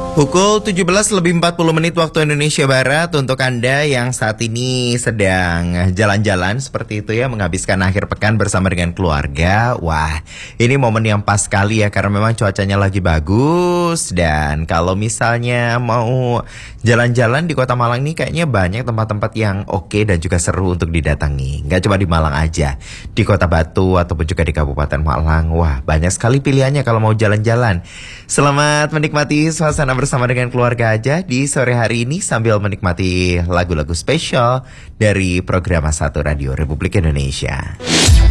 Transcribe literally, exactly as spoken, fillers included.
Pukul tujuh belas lebih empat puluh menit waktu Indonesia Barat. Untuk Anda yang saat ini sedang jalan-jalan seperti itu ya, menghabiskan akhir pekan bersama dengan keluarga. Wah, ini momen yang pas sekali ya, karena memang cuacanya lagi bagus. Dan kalau misalnya mau jalan-jalan di Kota Malang ini, kayaknya banyak tempat-tempat yang oke dan juga seru untuk didatangi. Gak cuma di Malang aja, di Kota Batu ataupun juga di Kabupaten Malang. Wah, banyak sekali pilihannya kalau mau jalan-jalan. Selamat menikmati suasana bersama dengan keluarga aja di sore hari ini sambil menikmati lagu-lagu spesial dari program satu Radio Republik Indonesia.